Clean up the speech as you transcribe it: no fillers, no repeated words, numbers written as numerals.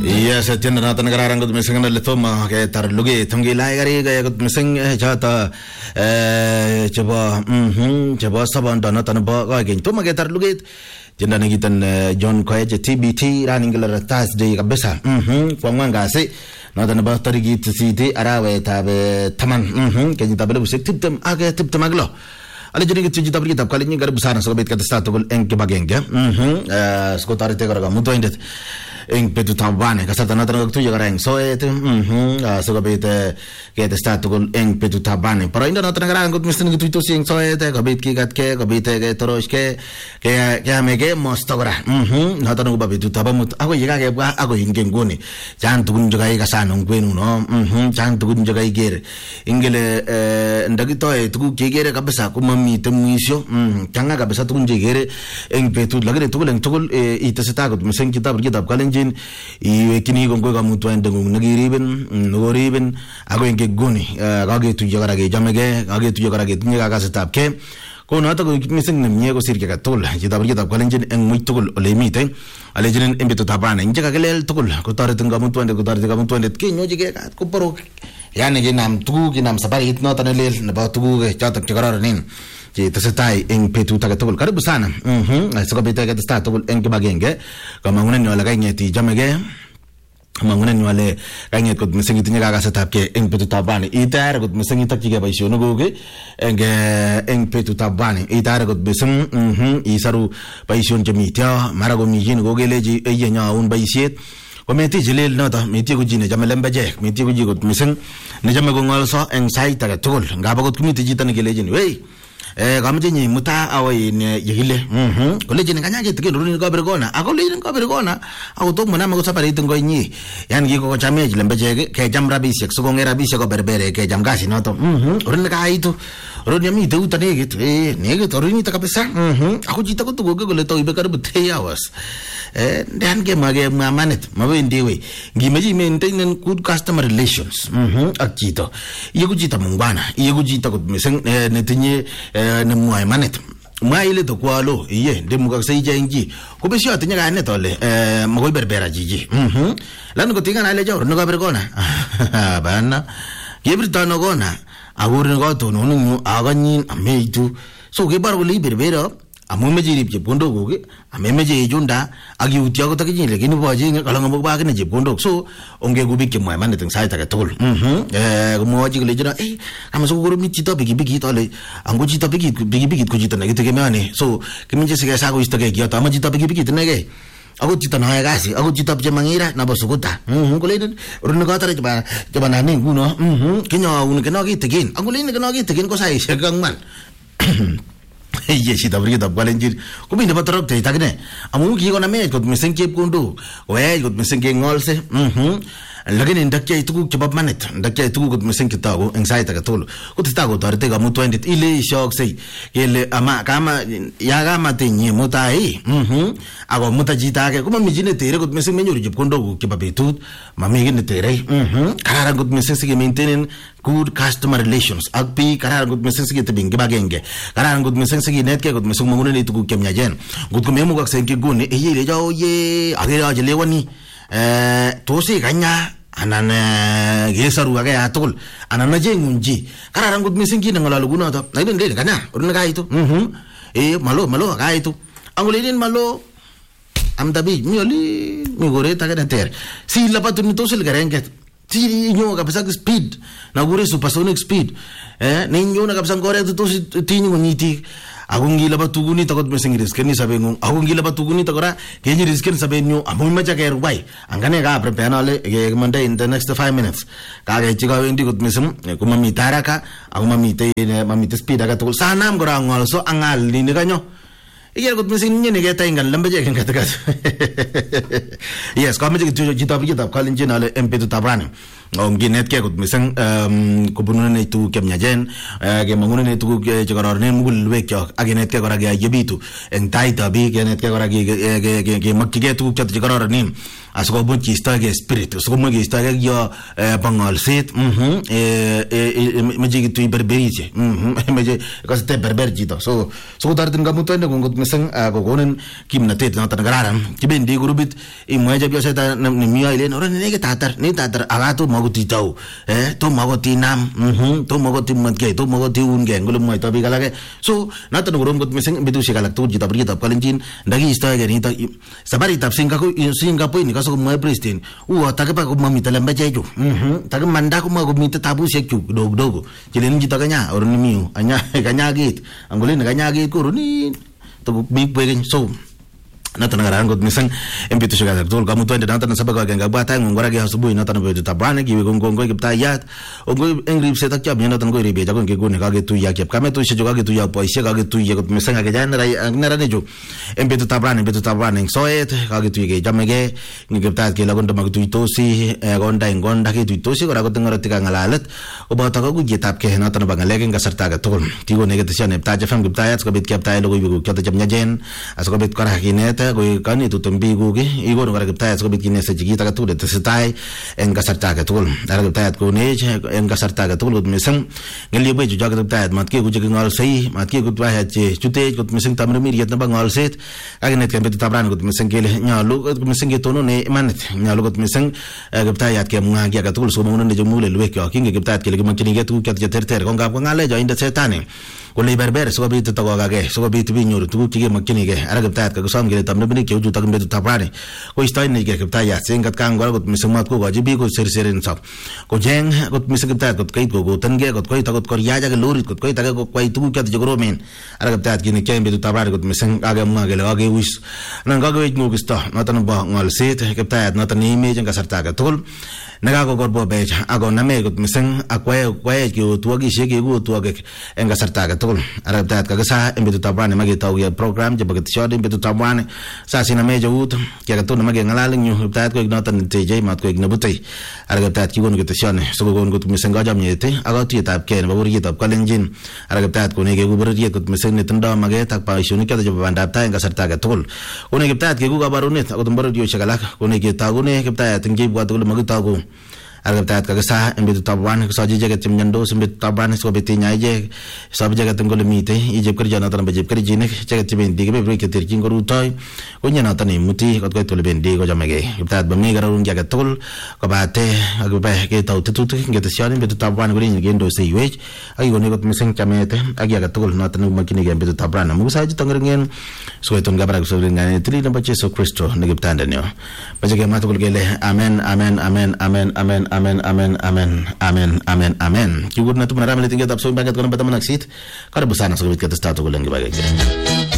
Yes, tienda natin nagararan ko mising na lito mga tarlugi tunggi lai gari gaya ko mising chata chaba saban dana tan ba ga gin to mga tarlugi tienda nagitan John Koye TBT running la Thursday kabisa kwangwan gasi natan ba tarigi tsiti arawe tabe taman kaya tabe busik tiptem aga tiptem aglo ala jeni gitu jita berkitab kali ini garib besar sobet kata satu gol eng kebagengga sekotari te garaga mutu indet eng petu tabane kasata natan gak tuja gareng so itu sobet kata satu gol eng petu tabane para inda natan garang gut misten gitu itu sing so itu kabit kikat ke kabit ke terus ke mege mostogara natan gua petu tabamut aku jaga ke aku ingin guni jangan tugun jaga ikasan ungguenu no jangan tugun jaga igere ingele ndagi to itu kegere kabisa kuma mite muisyo kanga kabisa tugun jegere eng petu lagere tugul eng tugul itaseta gut mesen kita berkitab kalenjin I kini gonggo kamu tuan dengung nagiriben nogoriben aku eng ke guni kage tu jaga rage jamege kage tu jaga rage tunya kaga setap ke ko na ta ko mesen nemye ko sirke ka tol kita berkitab kalenjin eng muy tugul ole mite alejinen eng petu tabana eng jaga kelel tugul ko tare tunga kamu tuan ke nyoji ke ko paro yani ginam tugu ginam sabari itno tanelel na ba tugu ke chatak chagaranin je tasetai eng petu tagatugul karibu sana saka beta ke sta tugul eng kibagenge kamangunan nyo lagay ngeti jamege kamangunan nyo le kanget ko mesengi tinya kaga setap ke eng petu tabani itar ko mesengi tak kiga baisyo no goge eng petu tabani itar ko beseng isaru baisyo jamitia marago mijin goge leji eyenya un baisyet kometi jilil nota meti ko jine jamelen baje meti ko jigot miseng ne jamme ko ngol so eng sai ta tol ngaba ko kumiti jitan ke lejin we gamje ni muta awai ne yigile ko lejin kanya je tike runi ko bergona ako lejin ko bergona ako to mona ma ko sapari tungo ni yan gi ko chame jilen baje ke jam rabi sek so ngera bi se ko berbere ke jam gasi noto runi ka itu runi mi tu tane gitu ne gitu runi ta kapesa ako jita ko to go le to ibe kar bu 3 hours dan ke mage manet mabendewe gimaji maintain good customer relations akito yego jita mungwana yego jita ko mesen netinye ne muai manet mai le to kwalo iye de muga sai jengi ko be shot nya ganet ole mago berbera jiji lan ko tinga na le jawr no ga bergona bana gebrita no gona agur no to no no aganyin ameitu so ge bar li berbera amume jirip je bondo goge ameme je junda agi utia ko takiji le kini boje kala ngamo ba kene je bondo so onge gubi ke moy mane teng sai ta tol mo ji le jira ama so guru mi tito bigi to le ango jita bigi ko jita ne ke mane so kimi je se ga sa go ista ke ya ta ma jita bigi ne ge aku jita na ga si aku jita je mangira na bosukuta ko le run ga ta re ba na ne guno kinyo un ke no gi tegin aku le ne ke no gi tegin ko sai se gang man yes ita berita balenjir ko binda patrok te takne amu ki ko na me ko mesen ke kundu we ko mesen ke ngolse lagin indakya itu kebab manet indakya itu ko mesen kita ko anxiety ka tolo ko tita ko tarte ga mutu endit ile shock sei ele ama kama ya kama tinye mutai ago mutajita ke ko mamijine tere ko mesen menyo jib kondo ko kebab itu mamigine tere karara ko mesen sige maintain good customer relations agpi karara ko mesen sige tebing gebagenge karara ko mesen sige net ke ko mesen mangune ni tu ko kemnya jen gut ko memu ka sen ke gune ile jaw ye agera jelewani tosi kanya anan gesaru aga atol anan je ngunji kararan gut missing kina ngalalu guna to na den kana urun ga itu malo ga itu angulin malo am tabi mi gore ta ga ter si la patun to sil garenget ti nyo ka pasa speed na gore supersonic speed ninyo na ka pasa gore to ti nyo niti agung gila batuguni takot mesing risken ni sabe ngung agung gila batuguni takora kenyi risken sabe nyu amu macha ke rubai angane ga prepare ale ge mande in the next 5 minutes ka ge chiga wendi gut mesum ko mami taraka agu mami te speed aga to sanam gora ngol so angal ni ganyo iyer gut mesing ni ge ta ingal lambe je ken katagat yes ka me je jita bi jita kalin jina ale mp to tabrani onginetkei kot mising kobunune tuguk chemyachen kemang'unune tuguk chekororonen mugulelwekyok ak kinetkei kora keyoyebitu eng taitab biik, kinetkei kora kemokyigei tuguk choto chekororonen asikomuch keistoegei spirit, asikomuch keistoegei yo bang'olset meche kitui berberiche meche kasite berber chito so kotoretin kamuktainde kung kot mising kokonin kimnatet noto nekararan. Kibendi grupit imwae chepyoset nemi ilen ore nekit atar aka tomo akot itou tomo akot inam tomo akot imwetkei tomo akot iungei ngole mwoitoi biik alake. So noto nekorom kot mising betusiek alak tugul chito borietap Kalenjin ndakiistoegei nito sabaritab Singapore nikose komwoe Pristin takiba komamite lembechechu takimanda komakomite tabusiek chu kidogo chileni chito kanya oroni miu kanyakit angolini kanyakit koroni tuguk biik kwekeny. So noto nekararan kot mising en betusiek alak tugul kamuktainde noto nesabek agenge bwatai ng'ung kora asubuhi noto nebo betutab rani kiwe kongoi Kiptayat ongoi eng ripset ak chomyet noto ngoi ribet ako ngekuni kaketuiye ak chepkametusiek chu kaketuiye ak boisiek kaketuiye kot mising ak neranichu en betutab rani eng soet kaketuiye kechomegei eng Kiptayat kele akot makituitosi konda eng konda ketuitosi kora kot eng orotik ak ng'alalet koboto kakutietab kei noto nebo ng'alek eng kasarta age tugul. Kikonech ketesyon nebo Taach FM Kiptayat sikobit keptae logoiwek choto chemyachen asikobit kora kinet koik kanetut eng biikuk ikonu kora Kiptayat sikobit kinesechi kit age tugul netesetai eng kasarta age tugul. Ara Kiptayat konech eng kasarta age tugul kot mising ng'elyepwechu choket Kiptayat matkekuche king'olsei matkekut wayat chutech kot mising tamirmiriet nebo ng'olset akinetkei betutab rani kot mising kele nyolu kot mising ketonone imanit, nyolu kot mising Kiptayat kemwa ki age tugul sikomang'unen mugulelwekyok. Kinge Kiptayat kele kimokchinigei tuguk choto cheterter ko ngap ko ng'alecho inde setani kole iberber sikobit itokokagei sikobit ibinyoru tuguk chekemokchinigei. Ara Kiptayat kakisom kele tamirmirik cheu chutok eng betutab rani koistoenigei Kiptayat eng atkan kora kot mising matkokochi biik koserserenso kocheng kot mising Kiptayat kot koit kokotengei kot koit akot koriach ak lorit kot koit age kokwai tuguk choto chekoromen. Ara Kiptayat kinekyoe eng betutab rani kot mising akemwa kele kakewis anan kakewech ng'okisto noto nebo ng'olset Kiptayat noto neimech eng kasarta age tugul nekakokorbobech akonamech kot mising akwaech keotwokisiek kekuotwokik eng kasarta age tugul. Ara Kiptayat kakisa eng betutab rani maketou program chebo ketesiot eng betutab rani sasinamech eut ki age tugul nemache ng'alal eng yu Kiptayat koek noto netechei matkoek nebutei. Ara Kiptayat kikonu ketesioni sikokon kot mising kachomyet ak katuiyetab kei nebo bororietab Kalenjin. Ara Kiptayat konech keku bororiet kot mising netindoi maket ak boisionik choto chebo bandab tai eng kasarta age tugul. Konech Kiptayat keku kabarunet akot eng bororiosiek alak konech ketogune Kiptayat eng cheibwoti kole makitogu. Ara Kiptayat kakisa eng betutab rani kosochi icheket chemyandos eng betutab rani sikobit inya ichek sob icheket eng kole mitei chepkerichot noto nebo chepkerichinik icheket chebendi kebeberwek cheterchin korutoi konye noto neimuti kot koit kole bendi kochomegei. Kiptayat mami kararun ki age tugul kobate akibe ketou tetutik eng ketesyon eng betutab rani kolenyin kendoseiwech ak kikonech kot mising chamet ak ki age tugul noto nekimokchinigei eng betutab rani amu saichuto ngeringen sikoitun kabarak sobenganet tilil nebo Jesu Kristo ne Kiptandenyo. Bache kemwa tugul kele amen amen amen amen amen amen amen amen amen amen amen. Kikur na tumna ramile tingetab so imbaget ko nang bataman aksit. Karibu sana sa kubit katestado ko lang gibagay.